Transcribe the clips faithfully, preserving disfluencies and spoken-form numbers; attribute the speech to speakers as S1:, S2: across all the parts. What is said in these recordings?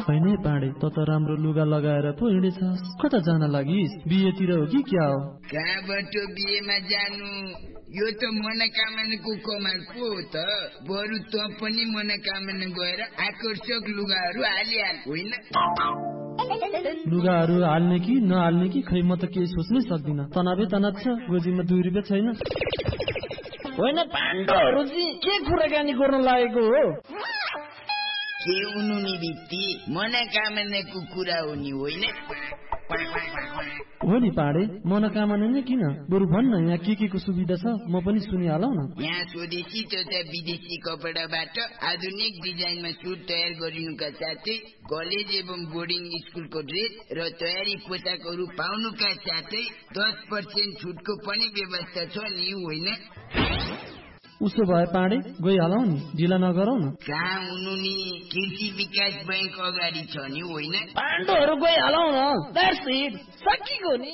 S1: छैनै पाडे, त त राम्रो लुगा लगाएर पो हिँडेछस्। कता जान लागिस्? बिहेतिर हो कि क्या हो?
S2: कहाँबाट बिहेमा जानु? यो त मनोकामनाको कमाल पो हो त। बरु त पनि मनोकामना गएर आकर्षक लुगाहरू हालिहाल, होइन?
S1: लुगाहरू हाल्ने कि नहाल्ने कि खै म त केही सोच्नै सक्दिन। तनावै तनाव छ, गोजीमा दुई रुपियाँ छैन।
S3: होइन पाण्डवहरू चाहिँ के कुराकानी गर्न लागेको हो?
S2: के हुनु नि भित्ती, मनोकामनाको कुरा हो नि, होइन?
S1: हो नि पाडे, मनोकामना नै किन, बरु भन्न यहाँ के के को सुविधा छ, म पनि सुनिहालौ न।
S2: यहाँ स्वदेशी तथा विदेशी कपडाबाट आधुनिक डिजाइनमा सुट तयार गरिनुका साथै कलेज एवं बोर्डिङ स्कुलको ड्रेस र तयारी पोसाकहरू पाउनुका साथै दस पर्सेन्ट छुटको पनि व्यवस्था छ नि, होइन?
S1: उसो भए पाडे गइहालौ नि, ढिला नगरौ न।
S2: कहाँ हुनु नि, कृषि विकास बैंक अगाडि छ नि, होइन?
S3: पाण्डवहरू गइहालौ न, द्याट्स इट, सकिगयो नि।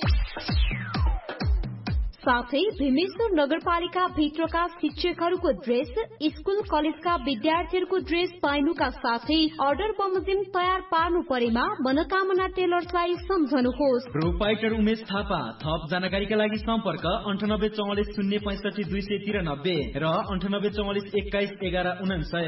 S4: साथै भीमेश्वर नगरपालिका भित्रका शिक्षकहरूको ड्रेस, स्कुल कलेजका विद्यार्थीहरूको ड्रेस पाइनुका साथै अर्डर बमोजिम तयार पार्नु परेमा मनोकामना टेलर्सलाई सम्झनुहोस्।
S5: प्रोपाइटर उमेश थापा। थप जानकारीका लागि सम्पर्क अन्ठानब्बे चौवालिस शून्य पैँसठी दुई सय तिरानब्बे र अन्ठानब्बे चौवालिस एक्काइस एघार उनान्सय।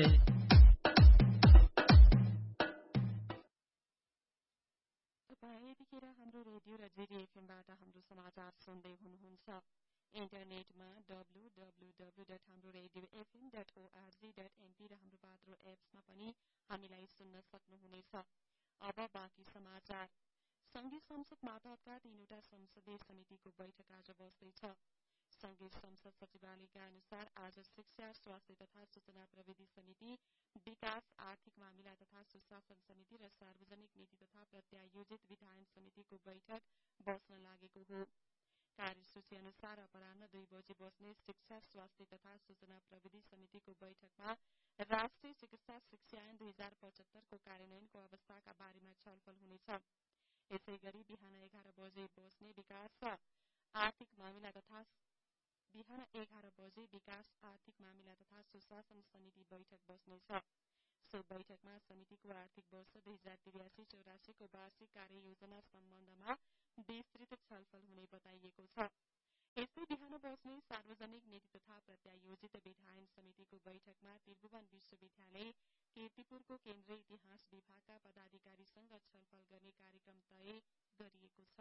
S6: हाम्रो रेडियो र जेडी एफएमबाट हाम्रो समाचार सुन्दै हुनुहुन्छ। इन्टरनेटमा डब्लु डब्लु डब्लु डट हाम्रो radio FM dot ORG dot NP र हाम्रो पात्रो एप्समा पनि हामीलाई सुन्न सक्नुहुनेछ। अब बाँकी समाचार। संघीय संसद मातहतका तीनवटा संसदीय समितिको बैठक आज बस्दैछ। संघीय संसद सचिवालयका अनुसार आज शिक्षा, स्वास्थ्य तथा सूचना प्रविधि समिति, विकास, आर्थिक मामिला तथा सुशासन समिति र सार्वजनिक नीति तथा प्रत्यायोजित विधायन समितिको बैठक बस्न लागेको हो। कार्यसूची अनुसार अपराह्न दुई बजे बस्ने शिक्षा, स्वास्थ्य तथा सूचना प्रविधि समितिको बैठकमा राष्ट्रिय चिकित्सा शिक्षा ऐन दुई हजार पचहत्तरको कार्यान्वयनको अवस्थाका बारेमा छलफल हुनेछ। यसै गरी बिहान एघार बजे बस्ने विकास आर्थिक मामिला तथा बिहान एघार बजे विकास आर्थिक मामिला तथा सुशासन समिति बैठक बस्नेछ। सो बैठकमा समितिको आर्थिक वर्ष दुई हजार त्रियासी चौरासीको वार्षिक कार्ययोजना सम्बन्धमा विस्तृत छलफल हुने बताइएको छ। यस्तै बिहान बस्ने सार्वजनिक नीति तथा प्रत्यायोजित विधायन समितिको बैठकमा त्रिभुवन विश्वविद्यालय कीर्तिपुरको केन्द्रीय इतिहास विभागका पदाधिकारीसँग छलफल गर्ने कार्यक्रम तय गरिएको छ।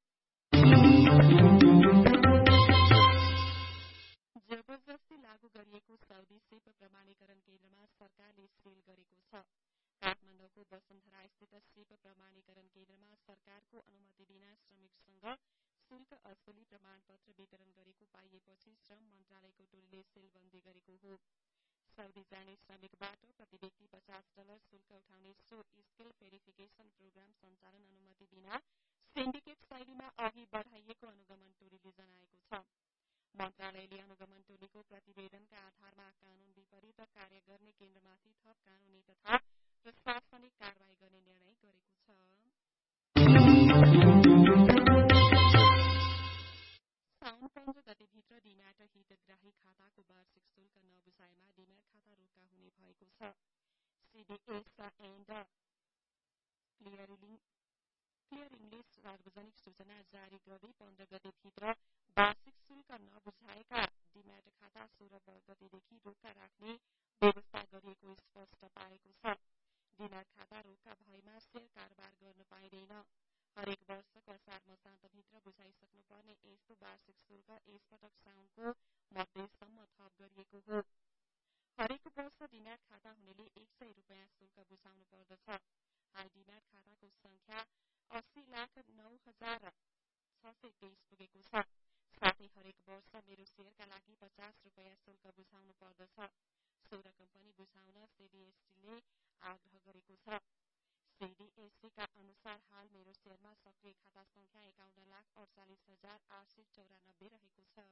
S6: जबरजस्ती लागू गरिएको साउदी सिप प्रमाणीकरण केन्द्रमा सरकारले सिल गरेको छ। काठमाडौँको वसुन्धरा स्थित सिप प्रमाणीकरण केन्द्रमा सरकारको अनुमति बिना श्रमिकसँग शुल्क असुली प्रमाणपत्र वितरण गरेको पाइएपछि श्रम मन्त्रालयको टोलीले सिलबन्दी गरेको हो। साउदी जाने श्रमिकबाट प्रति व्यक्ति पचास डलर शुल्क उठाउने सो स्किल भेरिफिकेशन प्रोग्राम सञ्चालन अनुमति बिना सिन्डिकेट शैलीमा अघि बढाइएको अनुगमन टोलीले जनाएको छ। मन्त्रालयले अनुगमन टोलीको प्रतिवेदनका आधारमा कानून विपरीत कार्य गर्ने केन्द्रमाथि थप कानूनी तथा प्रशासनिक कारवाही गर्ने निर्णय गरेको छ। साउन पन्ध्र गतेभित्र डिम्याट हितग्राही खाताको वार्षिक शुल्क नबुझाएमा डिम्याट खाता रोका हुने भएको छ। सीडीएस एण्ड क्लियरिङले सार्वजनिक सूचना जारी गर्दै पन्ध्र गतेभित्र वार्षिक शुल्क नबुझाएका डिम्याट खाता सोह्र गतेदेखि रोक्का राख्ने व्यवस्था गरिएको स्पष्ट पारेको छ। डिम्याट खाता रोक्का भएमा शेयर कारोबार गर्न पाइँदैन। हरेक वर्षको असार मसान्तभित्र बुझाइसक्नुपर्ने यस्तो वार्षिक शुल्क यसपटक साउनको मध्यसम्म थप गरिएको हो। हरेक वर्ष डिम्याट खाता हुनेले एक सय रूपियाँ शुल्क बुझाउनु पर्दछ। हाल डिम्याट खाताको संख्या अस्सी लाख नौ हजार छ सय तेइस पुगेको छ। साथै हरेक वर्ष मेरो शेयरका लागि पचास रूपियाँ शुल्क बुझाउनु पर्दछ। सो रकम पनि बुझाउन सीडीएससीले आग्रह गरेको छ। सीडीएससीका अनुसार हाल मेरो शेयरमा सक्रिय खाता संख्या एकाउन्न लाख अडचालिस हजार आठ सय चौरानब्बे रहेको छ।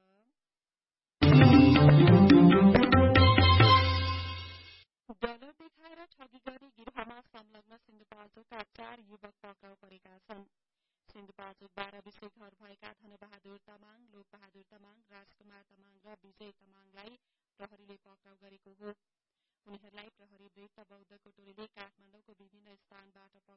S6: डलर देखाएर ठगी गरी गिरोहमा संलग्न सिन्धुपाल्चोकका चार युवक पक्राउ परेका छन्। सिन्धुपाल्चोक बाह्र विषय घर भएका धनबहादुर तामाङ, लोकबहादुर तामाङ, राजकुमार तामाङ र विजय तामाङलाई प्रहरीले पक्राउ गरेको हो। उनीहरूलाई प्रहरी वृत्त बौद्धको टोलीले काठमाडौँको विभिन्न स्थानबाट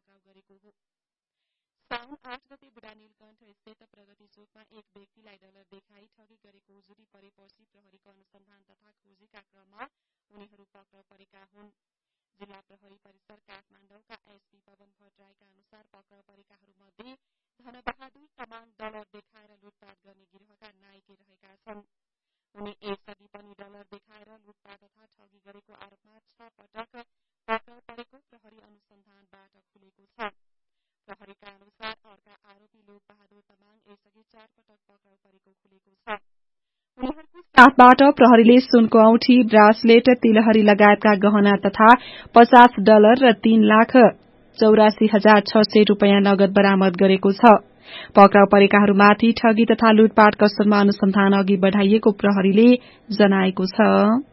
S6: साउन आठ गते बुढा नीलकण्ठ स्थित प्रगति चोकमा एक व्यक्तिलाई डलर देखाई ठगी गरेको उजुरी परेपछि प्रहरीको अनुसन्धान तथा खोजीका क्रममा उनीहरू पक्राउ परेका हुन्। जिल्ला प्रहरी परिसर काठमाडौँका एसपी पवन भट्टराईका अनुसार पक्राउ परेकाहरूमध्ये धनबहादुर तमाङ डलर देखाएर लुटपाट गर्ने गिरोहका नायके रहेका छन्। उनी यसअघि पनि डलर देखाएर लुटपाट तथा ठगी गरेको आरोपमा छ पटक पक्राउ परेको प्रहरी अनुसन्धानबाट खुलेको छ। प्रहरीका अनुसार अर्का आरोपी लोक बहादुर तमाङ यसअघि चार पटक पक्राउ परेको खुलेको छ। उनीहरूको साथबाट प्रहरीले सुनको औठी, ब्रासलेट, तिलहरी लगायतका गहना तथा पचास डलर र तीन लाख चौरासी हजार छ सय रूपियाँ नगद बरामद गरेको छ। पक्राउ परेकाहरूमाथि ठगी तथा लुटपाट कसरमा अनुसन्धान अघि बढ़ाइएको प्रहरीले जनाएको छ।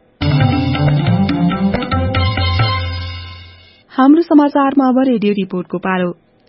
S6: हाम्रो समाचारमा अब रेडियो रिपोर्टको पालो।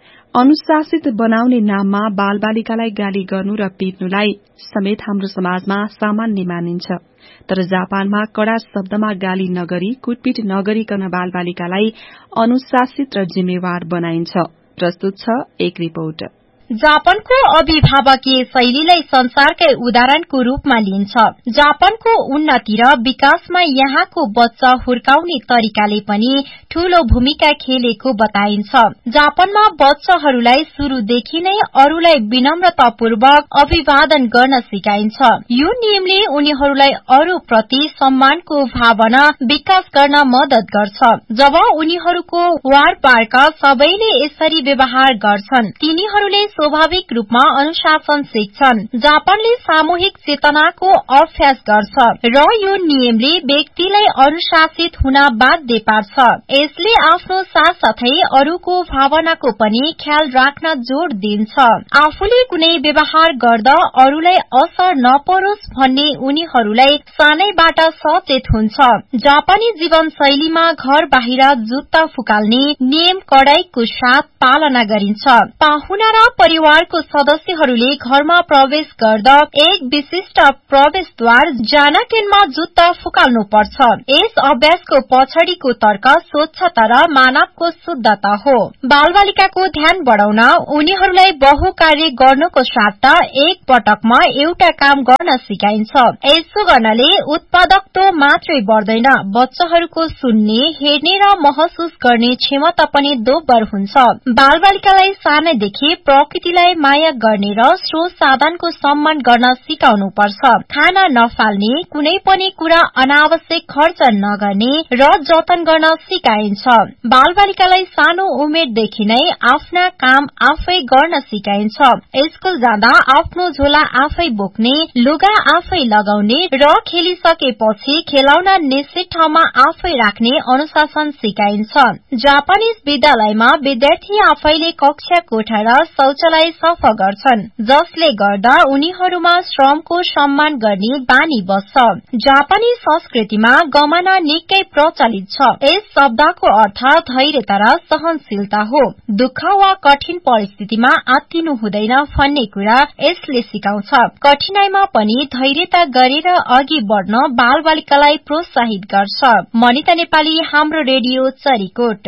S6: अनुशासित बनाउने नाममा बालबालिकालाई गाली गर्नु र पिट्नुलाई समेत हाम्रो समाजमा सामान्य मानिन्छ। तर जापानमा कड़ा शब्दमा गाली नगरी, कुटपिट नगरिकन बालबालिकालाई अनुशासित र जिम्मेवार बनाइन्छ। प्रस्तुत छ एक रिपोर्ट।
S7: जापानको अभिभावकीय शैलीलाई संसारकै उदाहरणको रूपमा लिइन्छ। जापानको उन्नति र विकासमा यहाँको बच्चा हुर्काउने तरिकाले पनि ठूलो भूमिका खेलेको बताइन्छ। जापानमा बच्चाहरूलाई शुरूदेखि नै अरूलाई विनम्रतापूर्वक अभिवादन गर्न सिकाइन्छ। यो नियमले उनीहरूलाई अरूप्रति सम्मानको भावना विकास गर्न मदत गर्छ। जब उनीहरूको वारपारका सबैले यसरी व्यवहार गर्छन्, तिनीहरूले स्वाभाविक रूपमा अनुशासन सिक्छन्। जापानले सामूहिक चेतनाको अभ्यास गर्छ र यो नियमले व्यक्तिलाई अनुशासित हुन बाध्य पार्छ। यसले आफ्नो साथसाथै अरूको भावनाको पनि ख्याल राख्न जोड़ दिन्छ। आफूले कुनै व्यवहार गर्दा अरूलाई असर नपरोस् भन्ने उनीहरूलाई सानैबाट सचेत हुन्छ। जापानी जीवनशैलीमा घर बाहिर जुत्ता फुकाल्ने नियम कडाईको साथ पालना गरिन्छ। पाहुना र परिवारको सदस्यहरूले घरमा प्रवेश गर्दा एक विशिष्ट प्रवेशद्वार जानाकेनमा जुत्ता फुकाल्नुपर्छ। यस अभ्यासको पछाडिको तर्क स्वच्छता र मानवको शुद्धता हो। बालबालिकाको ध्यान बढ़ाउन उनीहरूलाई बहुकार्य गर्नुको साट्टा एक पटकमा एउटा काम गर्न सिकाइन्छ। यसो गर्नाले उत्पादकत्व मात्रै बढ़दैन, बच्चाहरूको सुन्ने, हेर्ने र महसुस गर्ने क्षमता पनि दोब्बर हुन्छ। बालबालिकालाई सानैदेखि प्रकृतिलाई माया गर्ने र स्रोत साधनको सम्मान गर्न सिकाउनुपर्छ। खाना नफाल्ने, कुनै पनि कुरा अनावश्यक खर्च नगर्ने र जतन गर्न सिकाइन्छ। बालबालिकालाई सानो उमेरदेखि नै आफ्ना काम आफै गर्न सिकाइन्छ। स्कूल जाँदा आफ्नो झोला आफै बोक्ने, लुगा आफै लगाउने र खेलिसकेपछि खेलौना निश्चित ठाउँमा आफै राख्ने अनुशासन सिकाइन्छ। जापानिज विद्यालयमा विद्यार्थी आफैले कक्षा कोठा र शौचालय सफा गर्छन्, जसले गर्दा उनीहरूमा श्रमको सम्मान गर्ने बानी बस्छ। जापानी संस्कृतिमा गमना निकै प्रचलित छ। यस शब्दको अर्थ धैर्यता र सहनशीलता हो। दुःख वा कठिन परिस्थितिमा आत्तिनु हुँदैन भन्ने कुरा यसले सिकाउँछ। कठिनाईमा पनि धैर्यता गरेर अघि बढ़न बालबालिकालाई प्रोत्साहित गर्छ। मनिता नेपाली, हाम्रो रेडियो चरीकोट।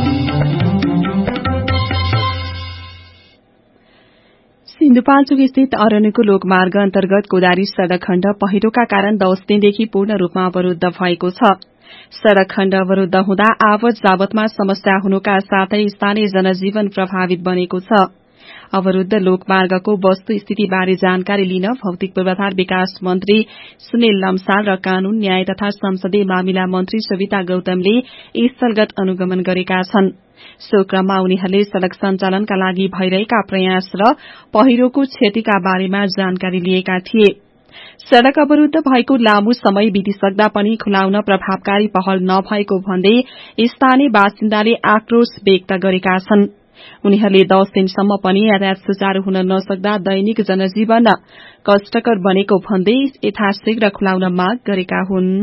S8: सिन्धुपाल्चोक स्थित अरण्यको लोकमार्ग अन्तर्गत कोदारी सड़क खण्ड पहिरोका कारण दस दिनदेखि पूर्ण रूपमा अवरूद्ध भएको छ। सड़क खण्ड अवरूद्ध हुँदा आवत जावतमा समस्या हुनुका साथै स्थानीय जनजीवन प्रभावित बनेको छ। अवरूद्ध लोकमार्गको वस्तुस्थितिबारे जानकारी लिन भौतिक पूर्वाधार विकास मन्त्री सुनिल लम्साल र कानून, न्याय तथा संसदीय मामिला मन्त्री सविता गौतमले स्थलगत अनुगमन गरेका छन्। सो क्रममा उनीहरूले सड़क सञ्चालनका लागि भइरहेका प्रयास र पहिरोको क्षतिका बारेमा जानकारी लिएका थिए। सड़क अवरूद्ध भएको लामो समय बितिसक्दा पनि खुलाउन प्रभावकारी पहल नभएको भन्दै स्थानीय बासिन्दाले आक्रोश व्यक्त गरेका छन्। उनीहरूले दस दिनसम्म पनि यातायात सुचारू हुन नसक्दा दैनिक जनजीवन कष्टकर बनेको भन्दै यथाशीघ्र खुलाउन माग गरेका हुन्।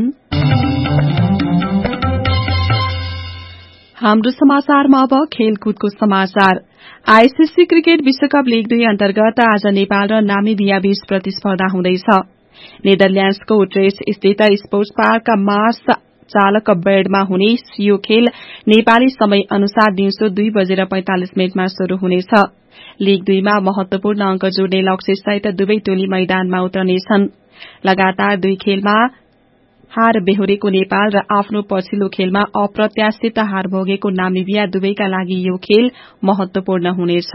S8: हाम्रो समाचारमा अब खेलकुदको समाचार। आईसीसी क्रिकेट विश्वकप लीग दुई अन्तर्गत आज नेपाल र नामिबिया बीच प्रतिस्पर्धा हुँदैछ। नेदरल्याण्डसको उट्रेच स्थित स्पोर्ट्स पार्क मार्स चालक बेडमा हुने यो खेल नेपाली समय अनुसार दिउँसो दुई बजेर पैंतालिस मिनटमा शुरू हुनेछ। लीग दुईमा महत्वपूर्ण अंक जोड्ने लक्ष्यसहित दुवै टोली मैदानमा उत्रनेछन्। लगातार दुई खेलमा हार बेहोरेको नेपाल र आफ्नो पछिल्लो खेलमा अप्रत्याशित हार भोगेको नामिबिया दुवैका लागि यो खेल महत्वपूर्ण हुनेछ।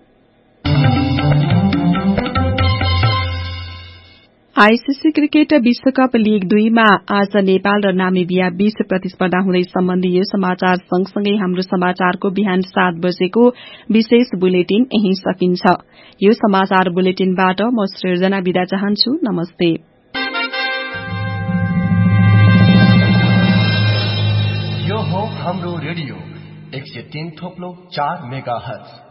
S8: आईसीसी क्रिकेट विश्वकप लीग दुईमा आज नेपाल र नामिबिया बीच प्रतिस्पर्धा हुँदै सम्बन्धी यो समाचार सँगसँगै हाम्रो समाचारको बिहान सात बजेको विशेष बुलेटिन यही सकिन्छ। यो समाचार बुलेटिनबाट म सृजना बिदा चाहन्छु। नमस्ते।
S9: यो हो हाम्रो रेडियो एक सय तीन थोप्लो चार मेगा हर्ज